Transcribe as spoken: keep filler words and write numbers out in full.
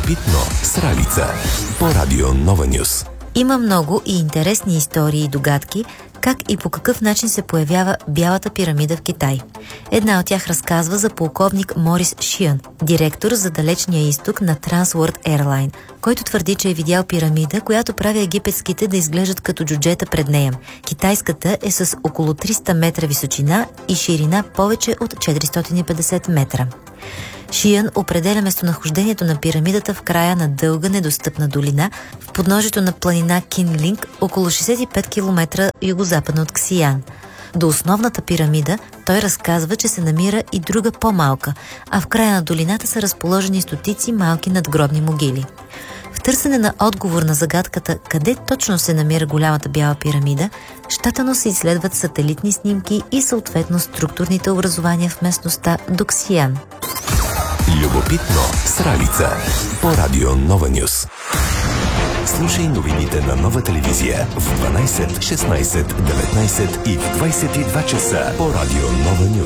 Любопитно с Ралица по Радио Нова Нюс. Има много и интересни истории и догадки как и по какъв начин се появява Бялата пирамида в Китай. Една от тях разказва за полковник Морис Шиън, директор за Далечния изток на Трансворлд Ейрлайн, който твърди, че е видял пирамида, която прави египетските да изглеждат като джуджета пред нея. Китайската е с около триста метра височина и ширина повече от четиристотин и петдесет метра. Шиън определя местонахождението на пирамидата в края на дълга недостъпна долина в подножието на планина Кинлинг, около шейсет и пет километра югозападно от Ксиян. До основната пирамида той разказва, че се намира и друга по-малка, а в края на долината са разположени стотици малки надгробни могили. В търсене на отговор на загадката къде точно се намира голямата бяла пирамида, щателно се изследват сателитни снимки и съответно структурните образования в местността до Ксиян. Любопитно с Ралица по Радио Нова Нюс. Слушай новините на Нова телевизия в дванайсет, шестнайсет, деветнайсет и в двайсет и два часа по Радио Нова Нюс.